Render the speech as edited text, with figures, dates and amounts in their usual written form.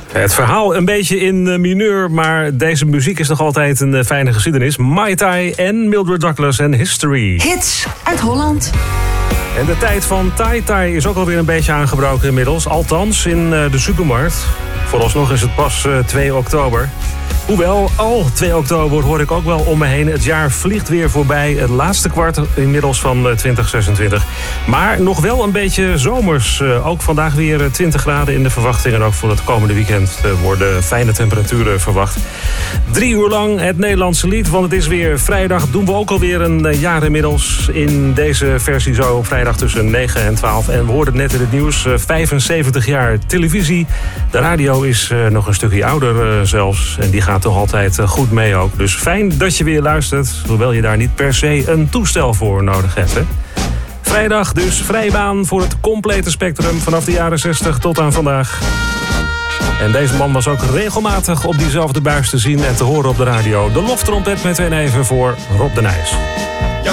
Het verhaal een beetje in mineur, maar deze muziek is nog altijd een fijne geschiedenis. Mai Tai en Mildred Douglas en History. Hits uit Holland. En de tijd van Tai Tai is ook alweer een beetje aangebroken inmiddels. Althans in de supermarkt. Vooralsnog is het pas 2 oktober. Hoewel, al 2 oktober hoor ik ook wel om me heen. Het jaar vliegt weer voorbij. Het laatste kwart inmiddels van 2026. Maar nog wel een beetje zomers. Ook vandaag weer 20 graden in de verwachting. En ook voor het komende weekend worden fijne temperaturen verwacht. 3 uur lang het Nederlandse lied. Want het is weer vrijdag. Doen we ook alweer een jaar inmiddels. In deze versie zo op vrijdag tussen 9 en 12. En we hoorden net in het nieuws. 75 jaar televisie. De radio is nog een stukje ouder zelfs. En die gaat toch altijd goed mee ook. Dus fijn dat je weer luistert. Hoewel je daar niet per se een toestel voor nodig hebt. Hè? Vrijdag dus vrijbaan voor het complete spectrum. Vanaf de jaren 60 tot aan vandaag. En deze man was ook regelmatig op diezelfde buis te zien en te horen op de radio. De loftrompet met 2 neven voor Rob de Nijs.